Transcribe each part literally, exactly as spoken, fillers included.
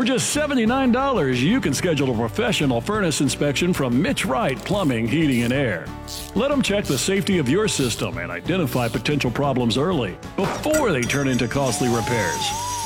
For just seventy-nine dollars, you can schedule a professional furnace inspection from Mitch Wright Plumbing, Heating, and Air. Let them check the safety of your system and identify potential problems early before they turn into costly repairs.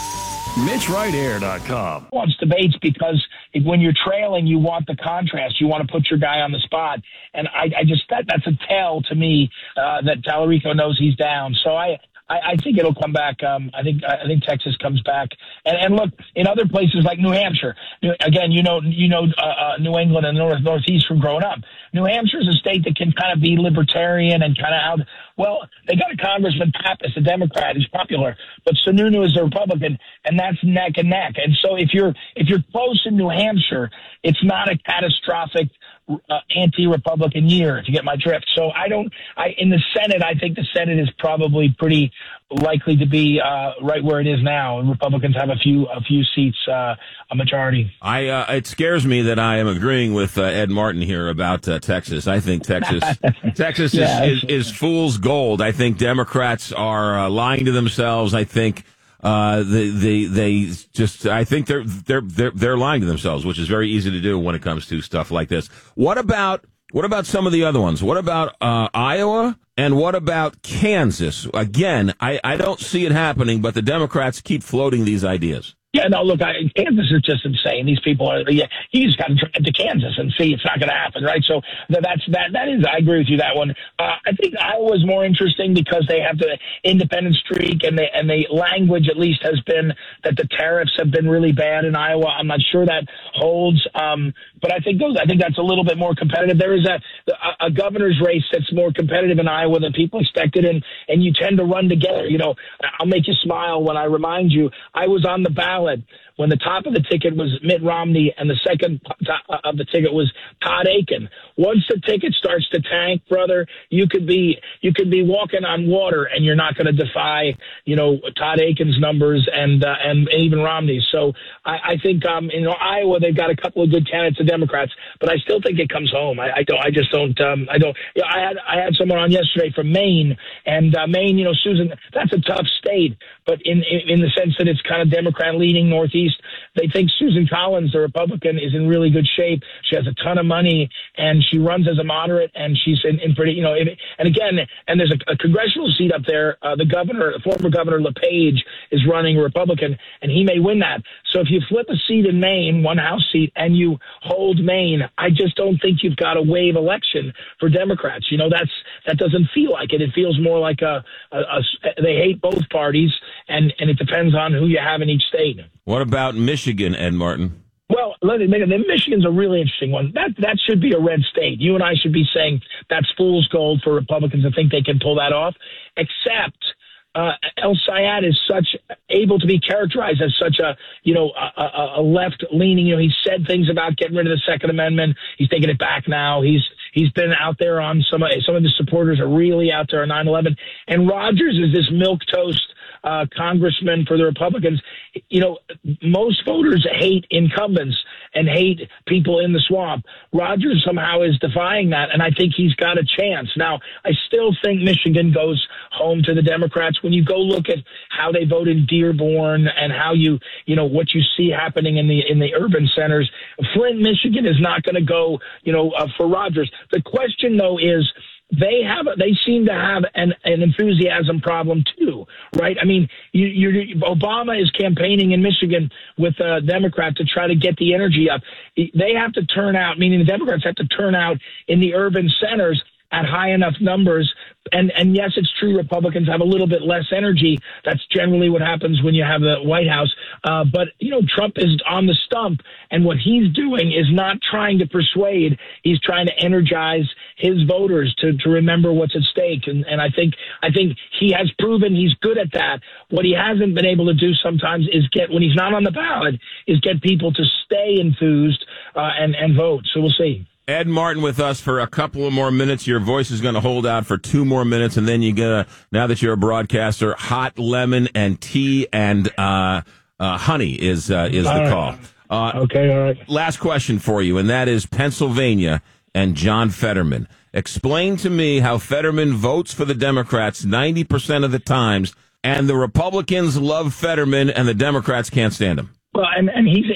Mitch Wright Air dot com. Wants debates because when you're trailing, you want the contrast. You want to put your guy on the spot. And I, I just, that, that's a tell to me uh, that Tallarico knows he's down. So I, I, I think it'll come back. Um, I think I think Texas comes back, and, and look, in other places like New Hampshire, again, you know, you know, uh, uh, New England and North Northeast from growing up. New Hampshire is a state that can kind of be libertarian and kind of out. Well, they got a Congressman Pappas, a Democrat, who's popular, but Sununu is a Republican, and that's neck and neck. And so if you're if you're close in New Hampshire, it's not a catastrophic uh, anti-Republican year, if you get my drift. So I don't. I in the Senate, I think the Senate is probably pretty likely to be uh, right where it is now, and Republicans have a few a few seats, uh, a majority. I uh, it scares me that I am agreeing with uh, Ed Martin here about uh, Texas. I think Texas Texas yeah, is, is, is fool's gold. I think Democrats are uh, lying to themselves. I think uh, they, they they just I think they're they're they're they're lying to themselves, which is very easy to do when it comes to stuff like this. What about what about some of the other ones? What about uh, Iowa? And what about Kansas? Again, I, I don't see it happening, but the Democrats keep floating these ideas. Yeah, no, look, I, Kansas is just insane. These people are, yeah, you just got to drive to Kansas and see it's not going to happen, right? So that's, that, that is, I agree with you, that one. Uh, I think Iowa's more interesting because they have the independent streak and the, and the language at least has been that the tariffs have been really bad in Iowa. I'm not sure that holds. Um, but I think those, I think that's a little bit more competitive. There is a, a, a governor's race that's more competitive in Iowa than people expected. And, and you tend to run together. You know, I'll make you smile when I remind you, I was on the ballot when the top of the ticket was Mitt Romney and the second top of the ticket was Todd Akin. Once the ticket starts to tank, brother, you could be you could be walking on water and you're not going to defy, you know, Todd Akin's numbers and uh, and even Romney's. So I, I think um, in Iowa they've got a couple of good candidates, the Democrats, but I still think it comes home. I, I don't. I just don't. Um, I don't. You know, I had I had someone on yesterday from Maine, and uh, Maine, you know, Susan, that's a tough state, but in in, in the sense that it's kind of Democrat leaning Northeast. They think Susan Collins, the Republican, is in really good shape. She has a ton of money, and she runs as a moderate, and she's in, in pretty, you know, in, and again, and there's a, a congressional seat up there. Uh, the governor, the former governor LePage, is running Republican, and he may win that. So if you flip a seat in Maine, one House seat, and you hold Maine, I just don't think you've got a wave election for Democrats. You know, that's that doesn't feel like it. It feels more like a, a, a they hate both parties, and, and it depends on who you have in each state. What about Michigan, Ed Martin? Well, let me, Michigan's a really interesting one. That that should be a red state. You and I should be saying that's fool's gold for Republicans to think they can pull that off, except uh, El Sayed is such able to be characterized as such a, you know, a, a, a left-leaning, you know, he said things about getting rid of the Second Amendment. He's taking it back now. He's He's been out there on some of, some of his supporters are really out there on nine eleven. And Rogers is this milquetoast Uh, congressman for the Republicans. You know, most voters hate incumbents and hate people in the swamp. Rogers somehow is defying that, and I think he's got a chance. Now, I still think Michigan goes home to the Democrats. When you go look at how they vote in Dearborn and how you, you know, what you see happening in the in the urban centers, Flint, Michigan is not going to go, you know, uh, for Rogers. The question, though, is They have, they seem to have an, an enthusiasm problem too, right? I mean, you, you, Obama is campaigning in Michigan with a Democrat to try to get the energy up. They have to turn out, meaning the Democrats have to turn out in the urban centers at high enough numbers. And, and yes, it's true, Republicans have a little bit less energy. That's generally what happens when you have the White House. Uh, but, you know, Trump is on the stump, and what he's doing is not trying to persuade. He's trying to energize his voters to, to remember what's at stake. And, and I think I think he has proven he's good at that. What he hasn't been able to do sometimes is get, when he's not on the ballot, is get people to stay enthused uh, and, and vote. So we'll see. Ed Martin with us for a couple of more minutes. Your voice is going to hold out for two more minutes, and then you're going to, now that you're a broadcaster, hot lemon and tea and uh, uh, honey is uh, is the call. Uh, okay, all right. Last question for you, and that is Pennsylvania and John Fetterman. Explain to me how Fetterman votes for the Democrats ninety percent of the times, and the Republicans love Fetterman, and the Democrats can't stand him. Well, and, and he's